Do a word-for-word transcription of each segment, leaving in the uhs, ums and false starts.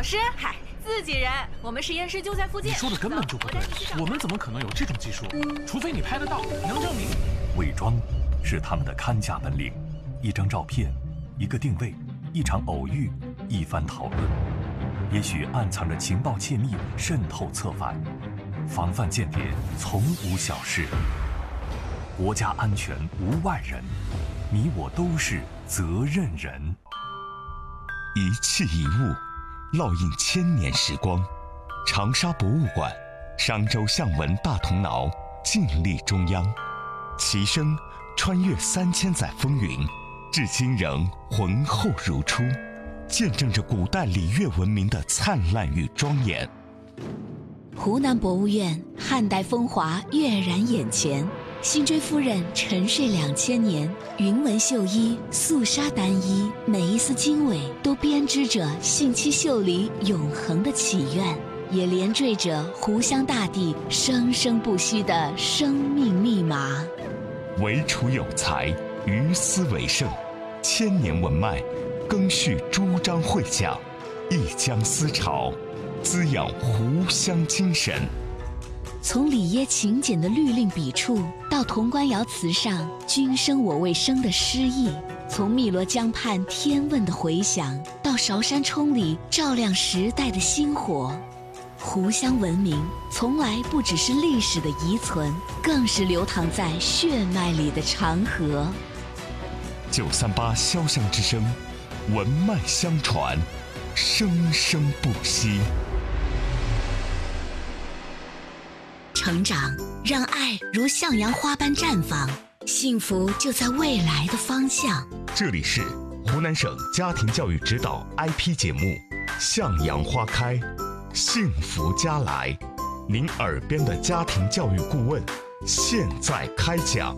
师，嗨，自己人，我们实验室就在附近。 你说的根本就不对，我们怎么可能有这种技术？除非你拍得到，能证明。 伪装是他们的看家本领，一张照片，一个定位，一场偶遇，一番讨论，也许暗藏着情报窃密，渗透策反。防范间谍从无小事，国家安全无外人，你我都是责任人。 一器一物，烙印千年时光。长沙博物馆，商周象纹大铜挠，静立中央。其声穿越三千载风云，至今仍浑厚如初，见证着古代礼乐文明的灿烂与庄严。 湖南博物院汉代风华跃然眼前，辛追夫人沉睡两千年，云纹绣衣，素纱单衣，每一丝经纬都编织着信七秀里永恒的祈愿，也连缀着湖湘大地生生不息的生命密码。 惟楚有才，于斯为盛，千年文脉，更续诸章会讲，一江思潮，滋养湖湘精神。 从里耶勤俭的律令笔触，到潼关窑瓷上君生我未生的诗意；从汨罗江畔天问的回响，到韶山冲里照亮时代的星火。湖湘文明从来不只是历史的遗存，更是流淌在血脉里的长河。 九三八潇湘之声，文脉相传，生生不息。 成长让爱如向阳花般绽放，幸福就在未来的方向。 这里是湖南省家庭教育指导 I P 节目《向阳花开，幸福家来》，您耳边的家庭教育顾问现在开讲。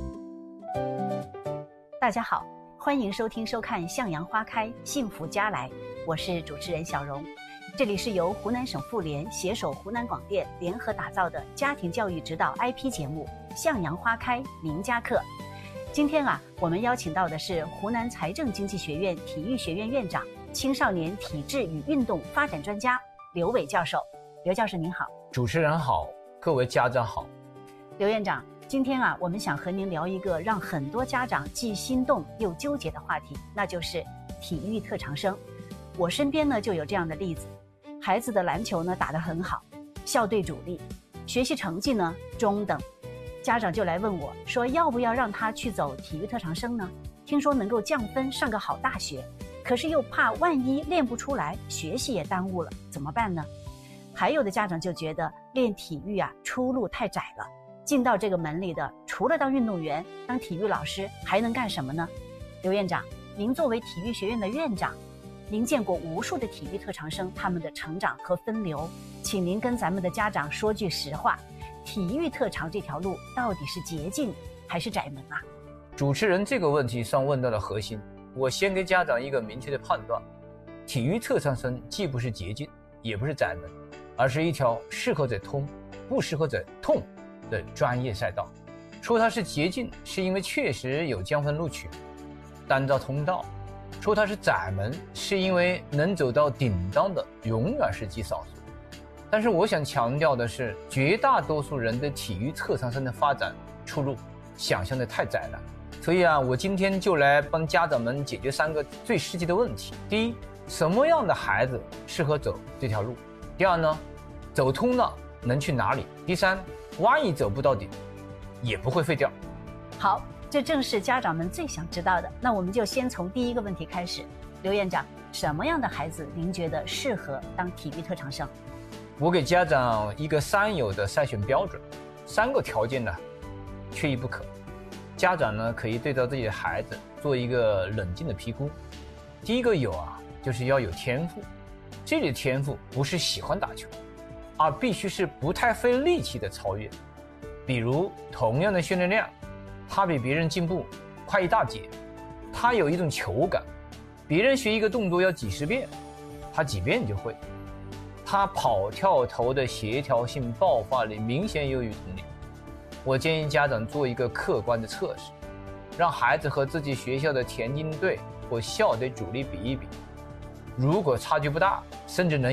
大家好，欢迎收听收看《向阳花开，幸福家来》，我是主持人小荣。这里是由湖南省妇联携手湖南广电联合打造的家庭教育指导 I P 节目《向阳花开名家课》。今天啊，我们邀请到的是湖南财政经济学院体育学院院长、青少年体质与运动发展专家刘伟教授。刘教授您好。 主持人好，各位家长好。 刘院长，今天啊，我们想和您聊一个让很多家长既心动又纠结的话题，那就是体育特长生。我身边呢就有这样的例子。孩子的篮球呢打得很好，校队主力，学习成绩呢中等，家长就来问我说，要不要让他去走体育特长生呢？听说能够降分上个好大学，可是又怕万一练不出来，学习也耽误了，怎么办呢？还有的家长就觉得练体育啊出路太窄了，进到这个门里的除了当运动员、当体育老师还能干什么呢？刘院长，您作为体育学院的院长，您见过无数的体育特长生他们的成长和分流，请您跟咱们的家长说句实话，体育特长这条路到底是捷径还是窄门啊？ 主持人这个问题上问到了核心，我先给家长一个明确的判断，体育特长生既不是捷径，也不是窄门，而是一条适合者通，不适合者痛的专业赛道。说它是捷径，是因为确实有降分录取单招通道；说它是窄门，是因为能走到顶端的永远是极少数。但是我想强调的是，绝大多数人对体育特长生的发展出路想象的太窄了。所以啊，我今天就来帮家长们解决三个最实际的问题。第一，什么样的孩子适合走这条路？第二呢，走通了能去哪里？第三，万一走不到底，也不会废掉。 好，这正是家长们最想知道的。那我们就先从第一个问题开始。刘院长，什么样的孩子您觉得适合当体育特长生？ 我给家长一个三有的筛选标准，三个条件呢缺一不可。家长呢可以对照自己的孩子做一个冷静的评估。第一个有啊，就是要有天赋。这里的天赋不是喜欢打球，而必须是不太费力气的超越。比如同样的训练量，他比别人进步快一大截，他有一种球感，别人学一个动作要几十遍，他几遍就会。他跑跳投的协调性爆发力明显优于同龄。我建议家长做一个客观的测试，让孩子和自己学校的田径队或校队主力比一比，如果差距不大，甚至能